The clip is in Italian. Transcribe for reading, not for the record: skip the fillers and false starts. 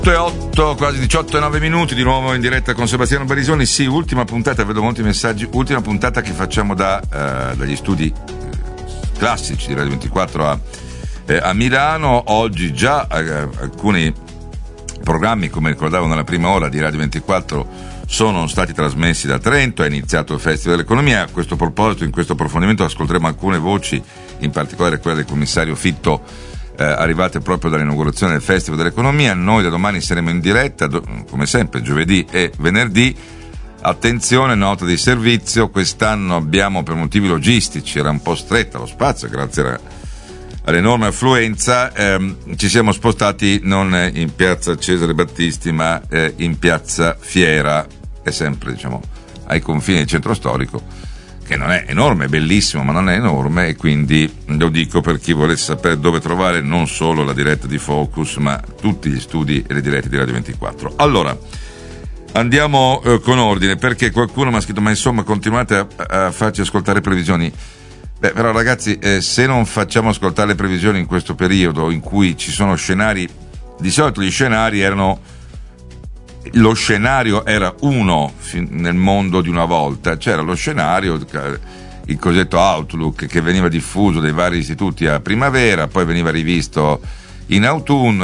8, quasi 18 e 9 minuti, di nuovo in diretta con Sebastiano Barisoni. Sì, ultima puntata, vedo molti messaggi, ultima puntata che facciamo dagli studi classici di Radio 24 a Milano. Oggi già alcuni programmi, come ricordavo nella prima ora di Radio 24, sono stati trasmessi da Trento. È iniziato il Festival dell'Economia. A questo proposito, in questo approfondimento ascolteremo alcune voci, in particolare quella del commissario Fitto, arrivate proprio dall'inaugurazione del Festival dell'Economia. Noi da domani saremo in diretta, come sempre, giovedì e venerdì. Attenzione, nota di servizio: quest'anno abbiamo, per motivi logistici, era un po' stretta lo spazio grazie all'enorme affluenza, ci siamo spostati non in piazza Cesare Battisti ma in piazza Fiera, è sempre, diciamo, ai confini del centro storico, che non è enorme, è bellissimo, ma non è enorme, e quindi lo dico per chi volesse sapere dove trovare non solo la diretta di Focus, ma tutti gli studi e le dirette di Radio 24. Allora, andiamo con ordine, perché qualcuno mi ha scritto: ma insomma, continuate a farci ascoltare previsioni. Beh, però ragazzi, se non facciamo ascoltare le previsioni in questo periodo in cui ci sono scenari, di solito gli scenari erano, lo scenario era uno nel mondo di una volta, c'era lo scenario, il cosiddetto Outlook, che veniva diffuso dai vari istituti a primavera, poi veniva rivisto in autunno,